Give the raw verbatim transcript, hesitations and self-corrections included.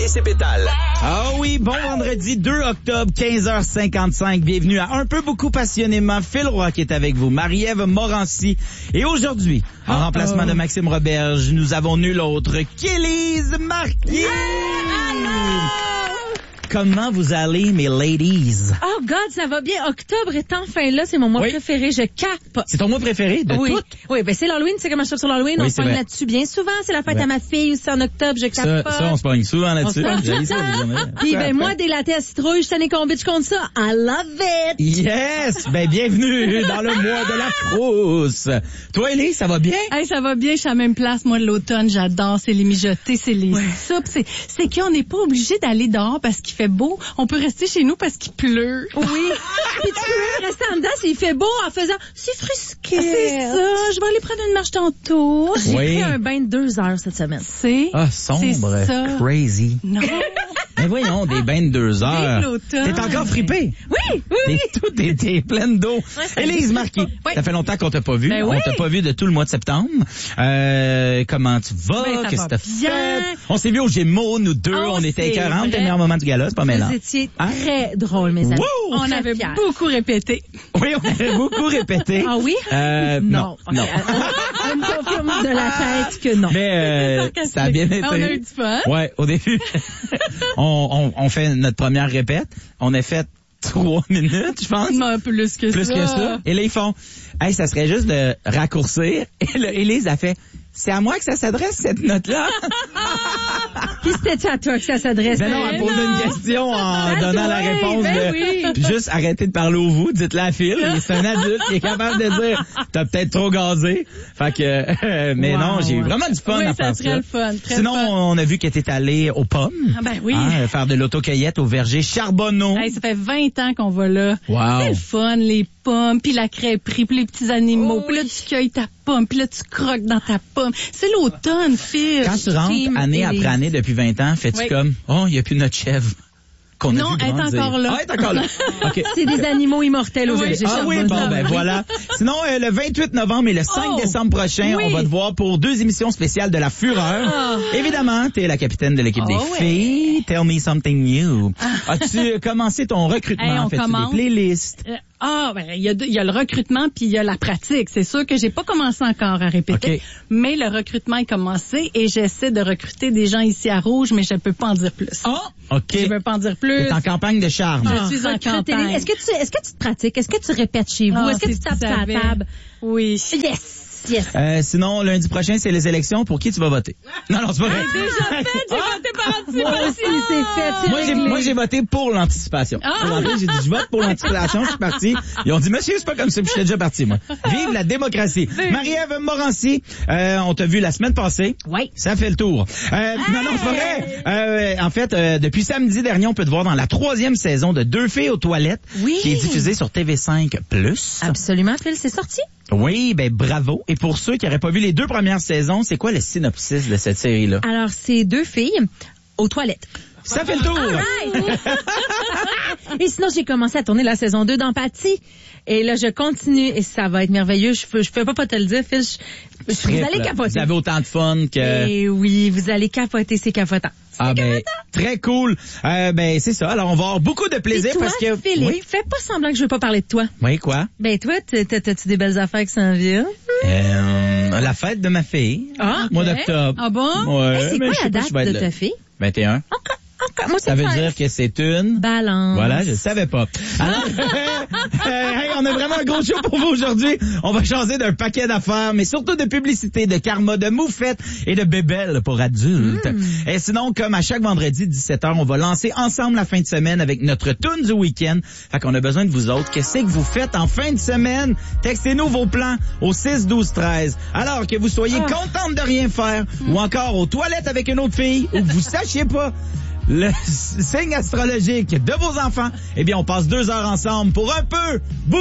et ses pétales. Ah oui, bon vendredi deux octobre, quinze heures cinquante-cinq. Bienvenue à Un peu beaucoup passionnément. Phil Roy qui est avec vous, Marie-Ève Morancy. Et aujourd'hui, en Uh-oh. remplacement de Maxime Roberge, nous avons nul autre qu'Élise Marquis. Yeah! Comment vous allez, mes ladies? Oh God, ça va bien. Octobre est enfin là, c'est mon mois oui. préféré. Je capote. C'est ton mois préféré de oui. toutes? Oui, ben c'est l'Halloween. Tu sais comment je trouve sur l'Halloween? Oui, on se pogne là-dessus bien souvent. C'est la fête ouais. à ma fille aussi en octobre. Je capote. Ça, ça on se pogne souvent là-dessus. J'ai ça, Puis ben moi, des lattes à citrouille, je t'en ai convaincu, je compte ça. I love it! Yes! Ben bienvenue dans le mois de la frousse. Toi, Élise, ça va bien? Hey, ça va bien, je suis à la même place. Moi, l'automne, j'adore. C'est les mijotés, c'est les ouais. soupes. C'est, c'est qu'on n'est pas obligé d'aller dehors parce qu'il fait beau. On peut rester chez nous parce qu'il pleut. Oui. Puis tu peux rester en dedans s'il fait beau en faisant c'est frisquet. C'est ça. Je vais aller prendre une marche tantôt. J'ai oui. pris un bain de deux heures cette semaine. C'est. Ah, sombre. C'est ça. Crazy. Non. Mais voyons, des bains de deux heures. L'automne. T'es encore fripée? Oui, oui, oui. T'es, tout, t'es, t'es pleine d'eau. Ouais, Élise Marquis, oui. ça fait longtemps qu'on t'a pas vu. Ben on oui. t'a pas vu de tout le mois de septembre. Euh, comment tu vas? Ben, Qu'est-ce que t'as bien. fait? On s'est vu au Gémeaux, nous deux. Oh, on était écœurants. C'était le vrai. meilleur moment du gala. C'est pas mêlant. Vous étiez hein? très drôle, mes amis. Wow! On très avait fière. beaucoup répété. Oui, on avait beaucoup répété. Ah oui? Euh, non. Non. non. On me confirme de la tête que non. Mais euh, ça a bien été. On a eu du fun. Ouais, au début, on, on, on fait notre première répète. On a fait trois minutes, je pense. Non, plus que Plus ça. que ça. Et là, ils font, hey, ça serait juste de raccourcir. Et là, Élise a fait, c'est à moi que ça s'adresse, cette note-là. Puis c'était à toi que ça s'adressait. Ben non, elle pose une question en Ben donnant oui, la réponse. ben de, oui. Puis juste arrêtez de parler au vous, dites-la à Phil. C'est un adulte qui est capable de dire, t'as peut-être trop gazé. Fait que, euh, mais wow, non, j'ai eu ouais. vraiment du fun oui, à faire ça. ça. Le fun, très Sinon, fun. on a vu que t'es allé aux pommes. Ah ben oui. Hein, faire de l'autocueillette au verger Charbonneau. Hey, ça fait vingt ans qu'on va là. Wow. C'est le fun, les pommes, puis la crêperie, puis les petits animaux. Oh, puis là, oui. tu cueilles ta pomme, puis là, tu croques dans ta pomme. C'est l'automne, Phil. Quand tu rentres Team année Élise. après année depuis vingt ans, fais-tu Oui. comme, oh, il n'y a plus notre chèvre qu'on a Non, vu elle est grandir. encore là. Ah, elle est encore là. OK. C'est des animaux immortels au Oui. verger Ah oui, Charbonneau. bon, ben voilà. Sinon, euh, le vingt-huit novembre et le cinq Oh, décembre prochain, oui. on va te voir pour deux émissions spéciales de La Fureur. Oh. Évidemment, t'es la capitaine de l'équipe Oh, des ouais. filles. Tell me something new. As-tu commencé ton recrutement? Hey, on Fais-tu commence. des playlists? Euh, Ah, ben il y a deux- il y a le recrutement puis il y a la pratique. C'est sûr que j'ai pas commencé encore à répéter, OK. mais le recrutement est commencé et j'essaie de recruter des gens ici à Rouge, mais je peux pas en dire plus. Oh, OK. Je peux pas en dire plus. T'es en campagne de charme. Ah. Je suis en Recruter campagne. les- Est-ce que tu, est-ce que tu te pratiques? Est-ce que tu répètes chez vous? Ah, Est-ce que si tu tapes tu sur la savais. table? Oui. Yes! Yes. Euh, sinon, lundi prochain, c'est les élections. Pour qui tu vas voter? Non, non, c'est pas vrai. Déjà fait, j'ai voté par Moi aussi, anticipation. c'est fait. c'est Moi, j'ai, réglé. moi, j'ai voté pour l'anticipation. Ah. Pour l'entrée, j'ai dit, je vote pour l'anticipation, je suis parti. Ils ont dit, monsieur, c'est pas comme ça, puis j'étais déjà parti, moi. Vive la démocratie. Marie-Ève Morancy, euh, on t'a vu la semaine passée. Oui. Ça fait le tour. Euh, non, non, c'est pas vrai. Euh, en fait, euh, depuis samedi dernier, on peut te voir dans la troisième saison de Deux filles aux toilettes, Oui. qui est diffusée sur T V cinq plus. Absolument, Phil, c'est sorti. Oui, ben bravo. Et pour ceux qui n'auraient pas vu les deux premières saisons, c'est quoi le synopsis de cette série-là? Alors, c'est deux filles aux toilettes. Ça fait le tour. Right. Et sinon, j'ai commencé à tourner la saison deux d'Empathie. Et là, je continue et ça va être merveilleux. Je peux, je peux pas pas te le dire, Phil. Je, je- vous allez capoter. Vous avez autant de fun que... Et oui, vous allez capoter, c'est capotant. C'est Ah ben, capotant. très cool. Euh, ben, c'est ça. Alors, on va avoir beaucoup de plaisir Et toi, parce que... Philippe, Oui, fais pas semblant que je veux pas parler de toi. oui, quoi? Ben toi, t'as- t'as- t'as-tu des belles affaires qui s'en viennent? Euh, la fête de ma fille. Ah, Mois ok. d'octobre. Ah bon? Ouais, Hey, c'est mais quoi je sais la pas si date je vais de être là. ta fille? vingt et un. Encore, encore. Moi, c'est Ça veut treize. dire que c'est une... Balance. Voilà, je le savais pas. Alors, euh, hey, on a vraiment un gros show pour vous aujourd'hui. On va changer d'un paquet d'affaires, mais surtout de publicité, de karma, de moufettes et de bébelles pour adultes. Mm. Et sinon, comme à chaque vendredi dix-sept heures, on va lancer ensemble la fin de semaine avec notre tune du week-end. Fait qu'on a besoin de vous autres. Qu'est-ce que vous faites en fin de semaine? Textez-nous vos plans au six douze treize. Alors que vous soyez Ah. contente de rien faire ou encore aux toilettes avec une autre fille ou que vous sachiez pas le signe astrologique de vos enfants, eh bien, on passe deux heures ensemble pour un peu